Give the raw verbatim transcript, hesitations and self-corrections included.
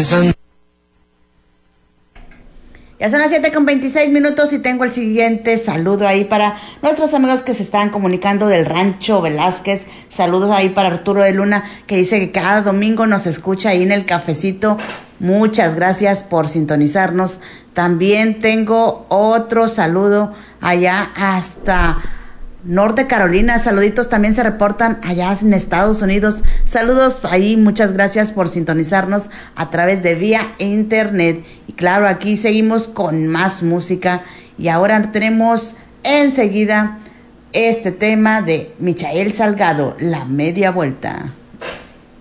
pensando. Ya son las siete con veintiséis minutos y tengo el siguiente saludo ahí para nuestros amigos que se están comunicando del Rancho Velázquez. Saludos ahí para Arturo de Luna, que dice que cada domingo nos escucha ahí en el cafecito. Muchas gracias por sintonizarnos. También tengo otro saludo allá hasta Norte Carolina. Saluditos también se reportan allá en Estados Unidos. Saludos ahí, muchas gracias por sintonizarnos a través de vía internet. Y claro, aquí seguimos con más música y ahora tenemos enseguida este tema de Michael Salgado, La Media Vuelta.